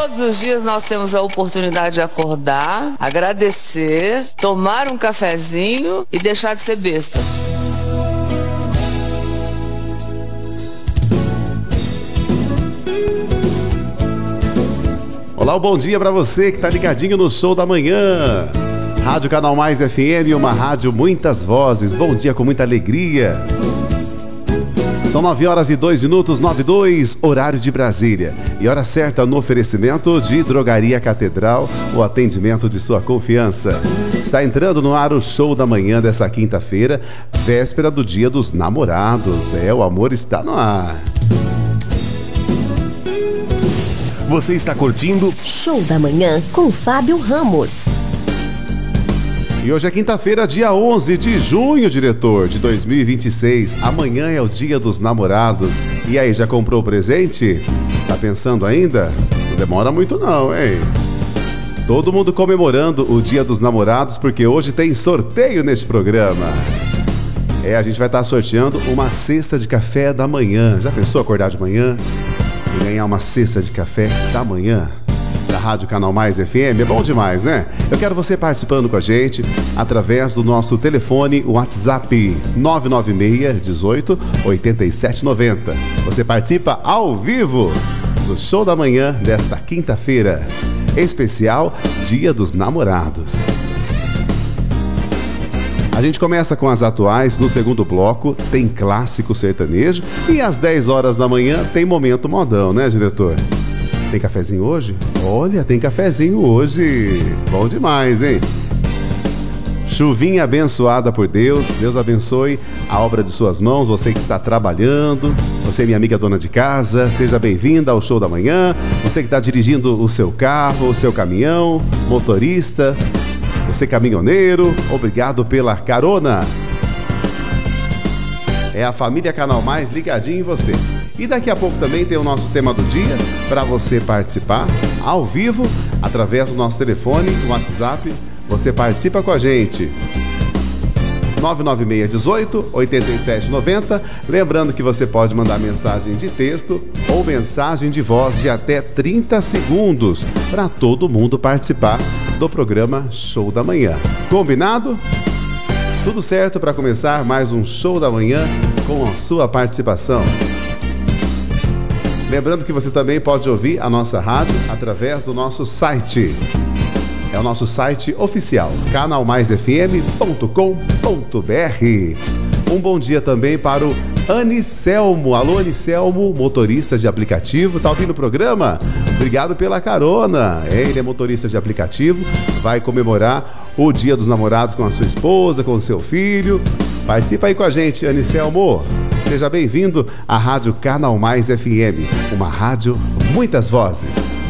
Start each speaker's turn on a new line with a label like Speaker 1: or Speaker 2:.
Speaker 1: Todos os dias nós temos a oportunidade de acordar, agradecer, tomar um cafezinho e deixar de ser besta.
Speaker 2: Olá, um bom dia pra você que tá ligadinho no Show da Manhã. Rádio Canal Mais FM, uma rádio muitas vozes. Bom dia com muita alegria. São 9h02, 9:02, horário de Brasília. E hora certa no oferecimento de Drogaria Catedral, o atendimento de sua confiança. Está entrando no ar o Show da Manhã dessa quinta-feira, véspera do Dia dos Namorados. O amor está no ar.
Speaker 3: Você está curtindo
Speaker 4: Show da Manhã com Fábio Ramos.
Speaker 2: E hoje é quinta-feira, dia 11 de junho, diretor, de 2026. Amanhã é o Dia dos Namorados. E aí, já comprou o presente? Tá pensando ainda? Não demora muito não, hein? Todo mundo comemorando o Dia dos Namorados, porque hoje tem sorteio neste programa. A gente vai estar sorteando uma cesta de café da manhã. Já pensou acordar de manhã e ganhar uma cesta de café da manhã? Da Rádio Canal Mais FM, é bom demais, né? Eu quero você participando com a gente através do nosso telefone WhatsApp 996 18 87 90. Você participa ao vivo do Show da Manhã desta quinta-feira, especial Dia dos Namorados. A gente começa com as atuais, no segundo bloco tem clássico sertanejo e às 10 horas da manhã tem Momento Modão, né, diretor? Tem cafezinho hoje? Olha, tem cafezinho hoje. Bom demais, hein? Chuvinha abençoada por Deus. Deus abençoe a obra de suas mãos. Você que está trabalhando, você minha amiga dona de casa, seja bem-vinda ao Show da Manhã. Você que está dirigindo o seu carro, o seu caminhão, motorista, você caminhoneiro, obrigado pela carona. É a família Canal Mais ligadinho em você. E daqui a pouco também tem o nosso tema do dia para você participar ao vivo através do nosso telefone, WhatsApp. Você participa com a gente. 996 18 87 90. Lembrando que você pode mandar mensagem de texto ou mensagem de voz de até 30 segundos para todo mundo participar do programa Show da Manhã. Combinado? Tudo certo para começar mais um Show da Manhã com a sua participação. Lembrando que você também pode ouvir a nossa rádio através do nosso site. É o nosso site oficial, canalmaisfm.com.br. Um bom dia também para o Aniselmo. Alô, Aniselmo, motorista de aplicativo. Tá ouvindo o programa? Obrigado pela carona. Ele é motorista de aplicativo, vai comemorar o Dia dos Namorados com a sua esposa, com o seu filho. Participa aí com a gente, Aniselmo. Seja bem-vindo à Rádio Canal Mais FM, uma rádio muitas vozes.